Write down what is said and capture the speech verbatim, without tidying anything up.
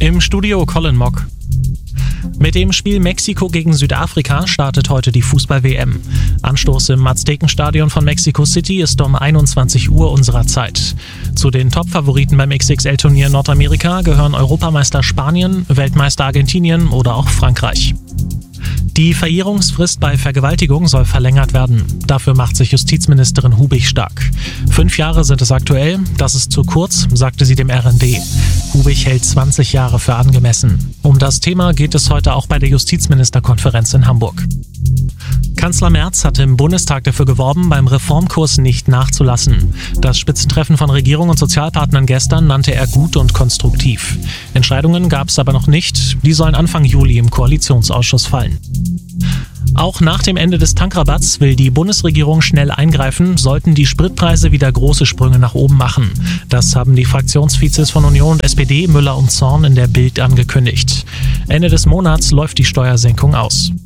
Im Studio Colin Mock. Mit dem Spiel Mexiko gegen Südafrika startet heute die Fußball-W M. Anstoß im Aztekenstadion von Mexico City ist um einundzwanzig Uhr unserer Zeit. Zu den Top-Favoriten beim X X L-Turnier Nordamerika gehören Europameister Spanien, Weltmeister Argentinien oder auch Frankreich. Die Verjährungsfrist bei Vergewaltigung soll verlängert werden. Dafür macht sich Justizministerin Hubig stark. Fünf Jahre sind es aktuell, das ist zu kurz, sagte sie dem R N D. Hubig hält zwanzig Jahre für angemessen. Um das Thema geht es heute auch bei der Justizministerkonferenz in Hamburg. Kanzler Merz hat im Bundestag dafür geworben, beim Reformkurs nicht nachzulassen. Das Spitzentreffen von Regierung und Sozialpartnern gestern nannte er gut und konstruktiv. Entscheidungen gab es aber noch nicht. Die sollen Anfang Juli im Koalitionsausschuss fallen. Auch nach dem Ende des Tankrabatts will die Bundesregierung schnell eingreifen, sollten die Spritpreise wieder große Sprünge nach oben machen. Das haben die Fraktionsvizes von Union und S P D, Müller und Zorn in der Bild angekündigt. Ende des Monats läuft die Steuersenkung aus.